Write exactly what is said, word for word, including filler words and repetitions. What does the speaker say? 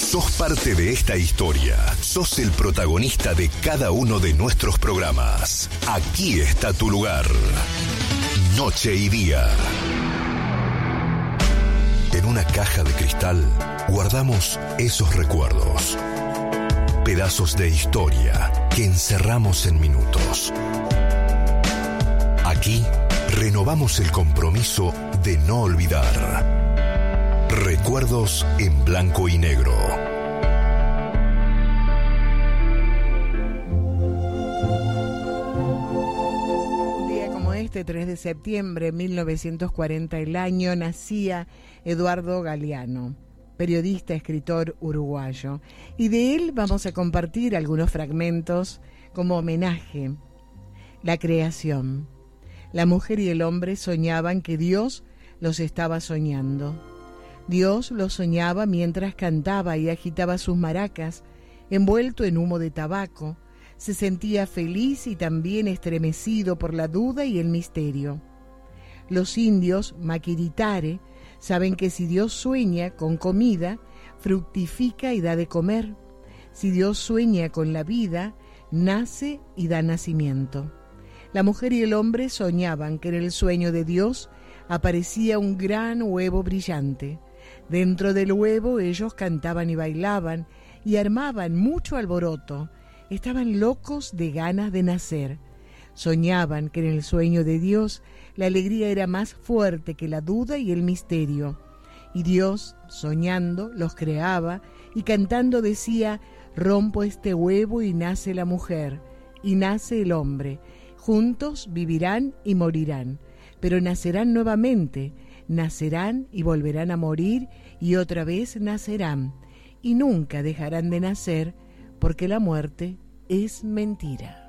Sos parte de esta historia. Sos el protagonista de cada uno de nuestros programas. Aquí está tu lugar. Noche y día. En una caja de cristal guardamos esos recuerdos. Pedazos de historia que encerramos en minutos. Aquí renovamos el compromiso de no olvidar. Recuerdos en blanco y negro. Un día como este, tres de septiembre de mil novecientos cuarenta, el año, nacía Eduardo Galeano, periodista, escritor uruguayo. Y de él vamos a compartir algunos fragmentos como homenaje. La creación. La mujer y el hombre soñaban que Dios los estaba soñando. Dios los soñaba mientras cantaba y agitaba sus maracas, envuelto en humo de tabaco. Se sentía feliz y también estremecido por la duda y el misterio. Los indios Maquiritare saben que si Dios sueña con comida, fructifica y da de comer. Si Dios sueña con la vida, nace y da nacimiento. La mujer y el hombre soñaban que en el sueño de Dios aparecía un gran huevo brillante. Dentro del huevo ellos cantaban y bailaban y armaban mucho alboroto. Estaban locos de ganas de nacer. Soñaban que en el sueño de Dios la alegría era más fuerte que la duda y el misterio. Y Dios, soñando, los creaba y cantando decía: rompo este huevo y nace la mujer, y nace el hombre. Juntos vivirán y morirán, pero nacerán nuevamente. Nacerán y volverán a morir y otra vez nacerán. Y nunca dejarán de nacer porque la muerte es mentira.